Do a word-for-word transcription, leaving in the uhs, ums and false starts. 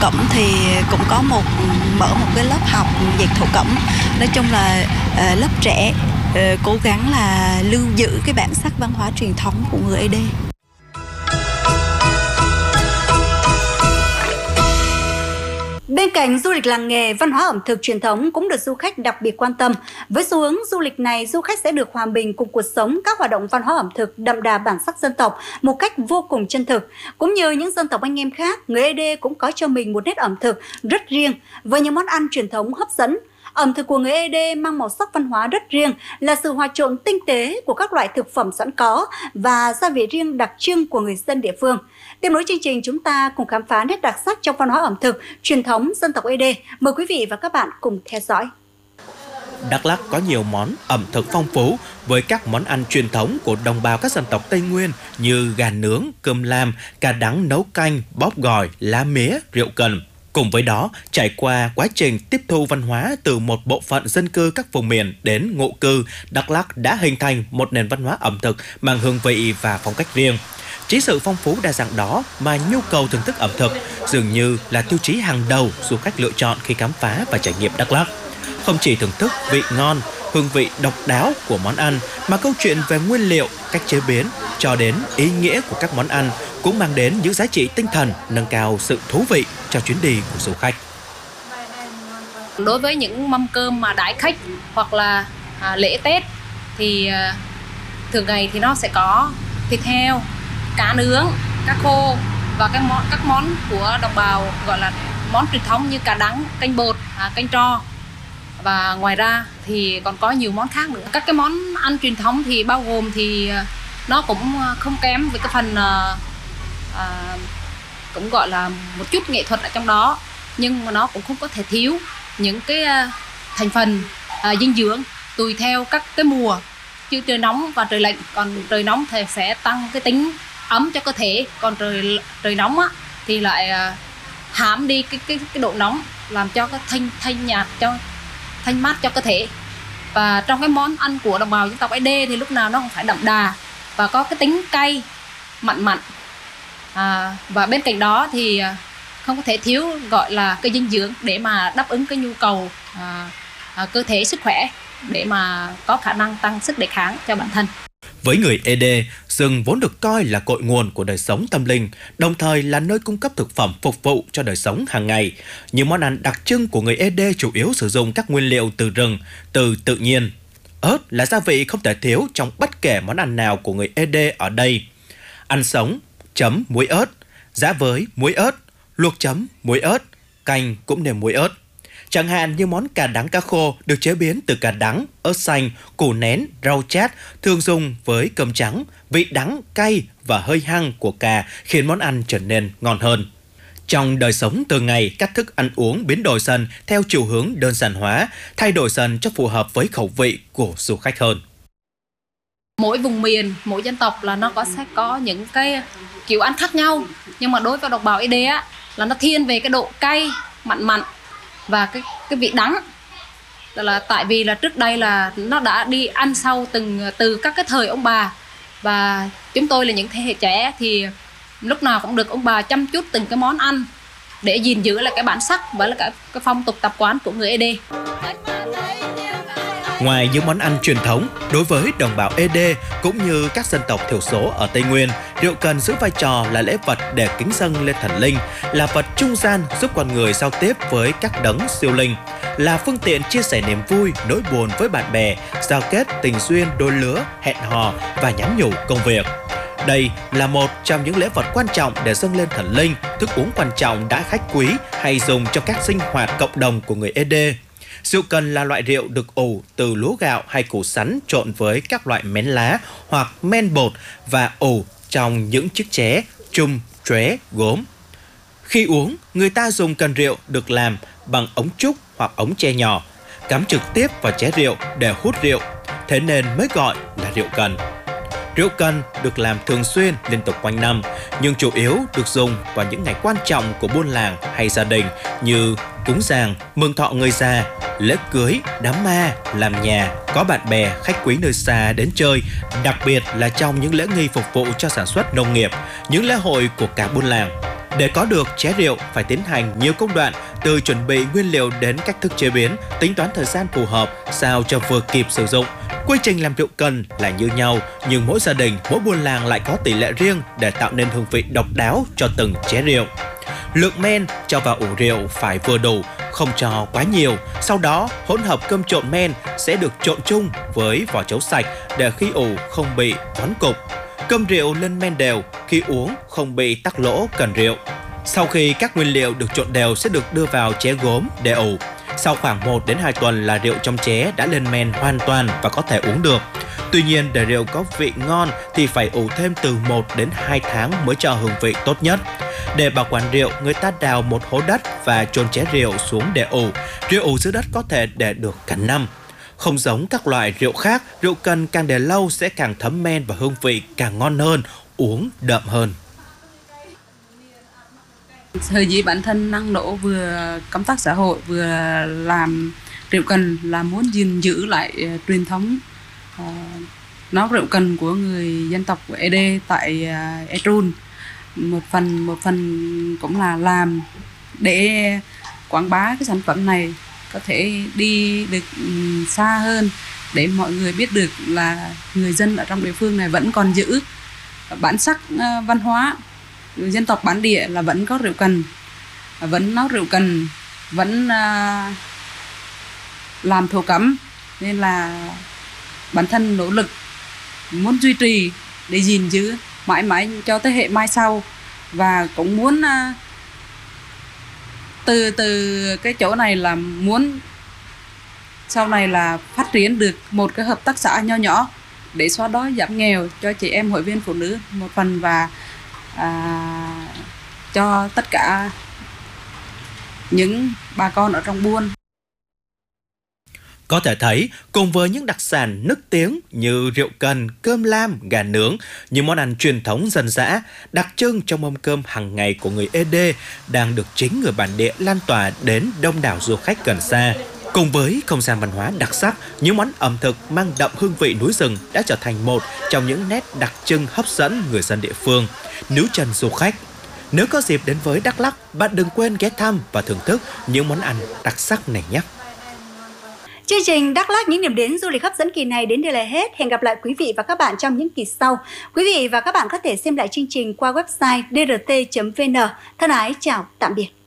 cẩm thì cũng có một mở một cái lớp học dệt thổ cẩm. Nói chung là uh, lớp trẻ uh, cố gắng là lưu giữ cái bản sắc văn hóa truyền thống của người Ê Đê. Bên cạnh du lịch làng nghề, văn hóa ẩm thực truyền thống cũng được du khách đặc biệt quan tâm. Với xu hướng du lịch này, du khách sẽ được hòa mình cùng cuộc sống, các hoạt động văn hóa ẩm thực đậm đà bản sắc dân tộc một cách vô cùng chân thực. Cũng như những dân tộc anh em khác, người Ê Đê cũng có cho mình một nét ẩm thực rất riêng với những món ăn truyền thống hấp dẫn. Ẩm thực của người Ê Đê mang màu sắc văn hóa rất riêng, là sự hòa trộn tinh tế của các loại thực phẩm sẵn có và gia vị riêng đặc trưng của người dân địa phương. Tiếp nối chương trình, chúng ta cùng khám phá nét đặc sắc trong văn hóa ẩm thực truyền thống dân tộc Ê Đê. Mời quý vị và các bạn cùng theo dõi. Đắk Lắk có nhiều món ẩm thực phong phú với các món ăn truyền thống của đồng bào các dân tộc Tây Nguyên như gà nướng, cơm lam, cà đắng nấu canh, bóp gỏi, lá mía, rượu cần. Cùng với đó, trải qua quá trình tiếp thu văn hóa từ một bộ phận dân cư các vùng miền đến ngụ cư, Đắk Lắk đã hình thành một nền văn hóa ẩm thực mang hương vị và phong cách riêng. Chính sự phong phú đa dạng đó mà nhu cầu thưởng thức ẩm thực dường như là tiêu chí hàng đầu du khách lựa chọn khi khám phá và trải nghiệm Đắk Lắk. Không chỉ thưởng thức vị ngon, hương vị độc đáo của món ăn, mà câu chuyện về nguyên liệu, cách chế biến cho đến ý nghĩa của các món ăn cũng mang đến những giá trị tinh thần, nâng cao sự thú vị cho chuyến đi của du khách. Đối với những mâm cơm mà đãi khách hoặc là à, lễ Tết thì à, thường ngày thì nó sẽ có thịt heo, cá nướng, cá khô và các món các món của đồng bào gọi là món truyền thống như cà đắng, canh bột, à, canh tro. Và ngoài ra thì còn có nhiều món khác nữa. Các cái món ăn truyền thống thì bao gồm thì nó cũng không kém với cái phần à, à, cũng gọi là một chút nghệ thuật ở trong đó, nhưng mà nó cũng không có thể thiếu những cái à, thành phần à, dinh dưỡng tùy theo các cái mùa. Chứ trời nóng và trời lạnh, còn trời nóng thì sẽ tăng cái tính ấm cho cơ thể, còn trời trời nóng á thì lại à, hãm đi cái cái cái độ nóng, làm cho cái thanh thanh nhạt cho thanh mát cho cơ thể. Và trong cái món ăn của đồng bào dân tộc Ê Đê thì lúc nào nó cũng phải đậm đà và có cái tính cay mặn mặn, à, và bên cạnh đó thì không có thể thiếu gọi là cái dinh dưỡng để mà đáp ứng cái nhu cầu à, à, cơ thể sức khỏe để mà có khả năng tăng sức đề kháng cho bản thân. Với người Ê Đê, rừng vốn được coi là cội nguồn của đời sống tâm linh, đồng thời là nơi cung cấp thực phẩm phục vụ cho đời sống hàng ngày. Những món ăn đặc trưng của người Ê Đê chủ yếu sử dụng các nguyên liệu từ rừng, từ tự nhiên. Ớt là gia vị không thể thiếu trong bất kể món ăn nào của người Ê Đê ở đây. Ăn sống, chấm muối ớt, giã với muối ớt, luộc chấm muối ớt, canh cũng nêm muối ớt. Chẳng hạn như món cà đắng cá khô được chế biến từ cà đắng, ớt xanh, củ nén, rau chát, thường dùng với cơm trắng, vị đắng, cay và hơi hăng của cà khiến món ăn trở nên ngon hơn. Trong đời sống thường ngày, cách thức ăn uống biến đổi dần theo chiều hướng đơn giản hóa, thay đổi dần cho phù hợp với khẩu vị của du khách hơn. Mỗi vùng miền, mỗi dân tộc là nó có sẽ có những cái kiểu ăn khác nhau, nhưng mà đối với đồng bào Ê Đê á là nó thiên về cái độ cay, mặn mặn và cái cái vị đắng. Đó là tại vì là trước đây là nó đã đi ăn sâu từng từ các cái thời ông bà, và chúng tôi là những thế hệ trẻ thì lúc nào cũng được ông bà chăm chút từng cái món ăn để gìn giữ lại cái bản sắc và là cái, cái phong tục tập quán của người Ê Đê. Ngoài những món ăn truyền thống, đối với đồng bào Ê Đê cũng như các dân tộc thiểu số ở Tây Nguyên, rượu cần giữ vai trò là lễ vật để kính dâng lên thần linh, là vật trung gian giúp con người giao tiếp với các đấng siêu linh, là phương tiện chia sẻ niềm vui, nỗi buồn với bạn bè, giao kết tình duyên đôi lứa, hẹn hò và nhắn nhủ công việc. Đây là một trong những lễ vật quan trọng để dâng lên thần linh, thức uống quan trọng đã khách quý hay dùng cho các sinh hoạt cộng đồng của người Ê Đê. Rượu cần là loại rượu được ủ từ lúa gạo hay củ sắn trộn với các loại mén lá hoặc men bột và ủ trong những chiếc chén, chum, tréo, gốm. Khi uống, người ta dùng cần rượu được làm bằng ống trúc hoặc ống tre nhỏ, cắm trực tiếp vào chén rượu để hút rượu, thế nên mới gọi là rượu cần. Rượu cần được làm thường xuyên liên tục quanh năm, nhưng chủ yếu được dùng vào những ngày quan trọng của buôn làng hay gia đình như cúng giàng, mừng thọ người già, lễ cưới, đám ma, làm nhà, có bạn bè, khách quý nơi xa đến chơi, đặc biệt là trong những lễ nghi phục vụ cho sản xuất nông nghiệp, những lễ hội của cả buôn làng. Để có được chén rượu phải tiến hành nhiều công đoạn, từ chuẩn bị nguyên liệu đến cách thức chế biến, tính toán thời gian phù hợp sao cho vừa kịp sử dụng. Quy trình làm rượu cần là như nhau, nhưng mỗi gia đình, mỗi buôn làng lại có tỷ lệ riêng để tạo nên hương vị độc đáo cho từng chén rượu. Lượng men cho vào ủ rượu phải vừa đủ, không cho quá nhiều. Sau đó, hỗn hợp cơm trộn men sẽ được trộn chung với vỏ chấu sạch để khi ủ không bị vón cục. Cơm rượu lên men đều, khi uống không bị tắc lỗ cần rượu. Sau khi các nguyên liệu được trộn đều sẽ được đưa vào ché gốm để ủ. Sau khoảng một đến hai tuần là rượu trong ché đã lên men hoàn toàn và có thể uống được. Tuy nhiên, để rượu có vị ngon thì phải ủ thêm từ một đến hai tháng mới cho hương vị tốt nhất. Để bảo quản rượu, người ta đào một hố đất và chôn ché rượu xuống để ủ. Rượu ủ dưới đất có thể để được cả năm. Không giống các loại rượu khác, rượu cần càng để lâu sẽ càng thấm men và hương vị càng ngon hơn, uống đậm hơn. Thời dĩ bản thân năng nổ vừa công tác xã hội vừa làm rượu cần là muốn gìn giữ lại uh, truyền thống uh, nấu rượu cần của người dân tộc của Ê Đê tại uh, Etrun. Một phần một phần cũng là làm để quảng bá cái sản phẩm này có thể đi được um, xa hơn, để mọi người biết được là người dân ở trong địa phương này vẫn còn giữ bản sắc uh, văn hóa. Người dân tộc bản địa là vẫn có rượu cần, vẫn nấu rượu cần, vẫn uh, làm thổ cẩm, nên là bản thân nỗ lực muốn duy trì để gìn giữ mãi mãi cho thế hệ mai sau, và cũng muốn uh, từ từ cái chỗ này là muốn sau này là phát triển được một cái hợp tác xã nho nhỏ để xóa đói giảm nghèo cho chị em hội viên phụ nữ một phần, và À, cho tất cả những bà con ở trong buôn. Có thể thấy, cùng với những đặc sản nức tiếng như rượu cần, cơm lam, gà nướng, những món ăn truyền thống dân dã, đặc trưng trong mâm cơm hàng ngày của người Ê Đê đang được chính người bản địa lan tỏa đến đông đảo du khách gần xa. Cùng với không gian văn hóa đặc sắc, những món ẩm thực mang đậm hương vị núi rừng đã trở thành một trong những nét đặc trưng hấp dẫn người dân địa phương, níu chân du khách. Nếu có dịp đến với Đắk Lắk, bạn đừng quên ghé thăm và thưởng thức những món ăn đặc sắc này nhé. Chương trình Đắk Lắk những điểm đến du lịch hấp dẫn kỳ này đến đây là hết. Hẹn gặp lại quý vị và các bạn trong những kỳ sau. Quý vị và các bạn có thể xem lại chương trình qua website d r t chấm v n. Thân ái chào tạm biệt.